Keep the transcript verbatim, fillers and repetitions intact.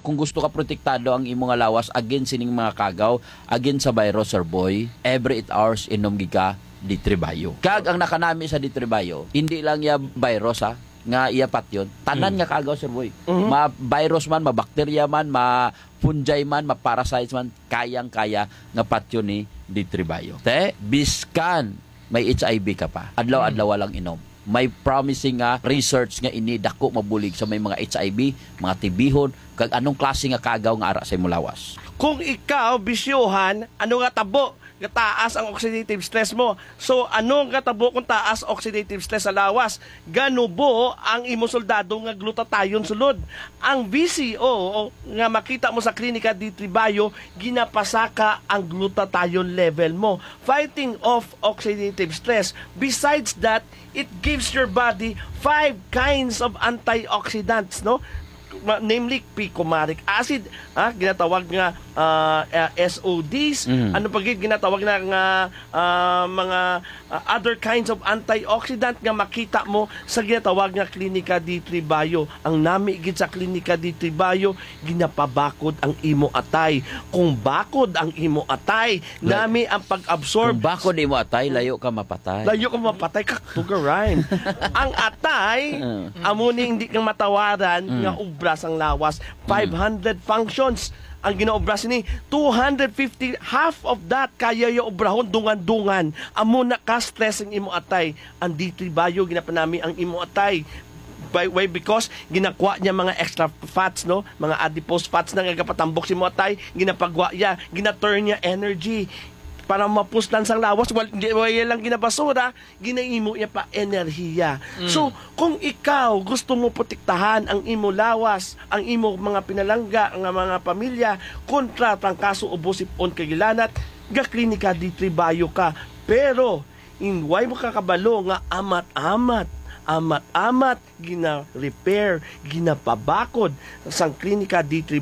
kung gusto ka protektado ang imong nga lawas against sining mga kagaw, against sa virus sir boy, every eight hours inom gika ditribayo. Kag ang nakanami sa ditribayo, hindi lang ya virus ha, nga iya patyon, tanan mm. nga kagaw sir boy. Mm-hmm. Ma virus man, ma bakterya man, ma fungi man, ma parasites man, kayang-kaya nga patyon ni ditribayo. Te, biskan may H I V ka pa, adlaw-adlaw lang inom. May promising nga research nga ini dako mabulig sa may mga H I V, mga tibihon, kag anong klase nga kagaw nga ara sa imong lawas. Kung ikaw bisyohan, ano nga tabo? Nga taas ang oxidative stress mo. So, ano nga tabo kung taas oxidative stress sa lawas? Ganubo ang imo soldado nga glutathione sulod. Ang B C O nga makita mo sa klinika di Tribayo, ginapasaka ang glutathione level mo, fighting off oxidative stress. Besides that, it gives your body five kinds of antioxidants, no? Namely picomaric acid, ha, ginatawag nga uh, uh, S O Ds, mm. ano pa gid ginatawag na nga uh, mga uh, other kinds of antioxidant nga makita mo sa ginatawag nga klinika di Tribayo. Ang nami gid sa klinika di Tribayo, ginapabakod ang imo atay. Kung bakod ang imo atay, nami ang pag-absorb. Kung bakod imo atay, layo ka mapatay. Layo ka mapatay, kaktuga rhyme. Ang atay, amuni hindi kang matawaran mm. nga ubra ang lawas, five hundred mm. functions ang ginaobra ni two hundred fifty, half of that kaya yung obrahon dungan-dungan amo na ka stress ang imo atay. Ang di Tribayo ginapanami ang imo atay. By way because ginakwa niya mga extra fats, no, mga adipose fats na nga kapatambok si mo atay, ginapagwa niya, gina-turn niya energy para mapuslan sang lawas, wala lang ginabasura, ginaimo niya pa enerhiya. Mm. So, kung ikaw gusto mo protektahan ang imo lawas, ang imo mga pinalangga, ang mga pamilya, kontra trangkaso o busipon kagilanat, ga klinika di Tribayo ka. Pero, in way mo kakabalo nga amat-amat, amat-amat, gina-repair, ginapabakod sang klinika di Tribayo.